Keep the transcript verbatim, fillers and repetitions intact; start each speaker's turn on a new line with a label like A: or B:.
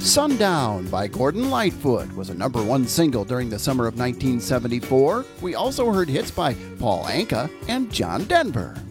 A: Sundown by Gordon Lightfoot was a number one single during the summer of nineteen seventy-four. We also heard hits by Paul Anka and John Denver.